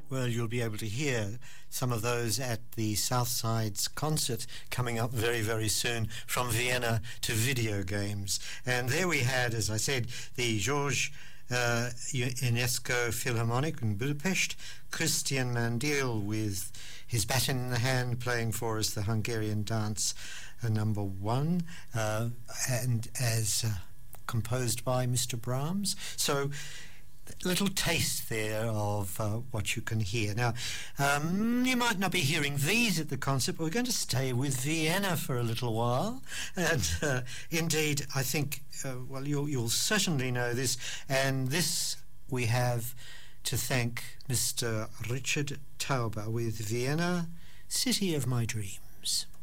Well, you'll be able to hear some of those at the Southside's concert coming up very, very soon, from Vienna to video games. And there we had, as I said, the George Ionesco Philharmonic in Budapest, Christian Mandil with his baton in the hand playing for us the Hungarian dance number 1, and as composed by Mr. Brahms. So little taste there of what you can hear. Now, you might not be hearing these at the concert, but we're going to stay with Vienna for a little while. And indeed, I think, well, you'll certainly know this. And this we have to thank Mr. Richard Tauber with Vienna, City of My Dreams.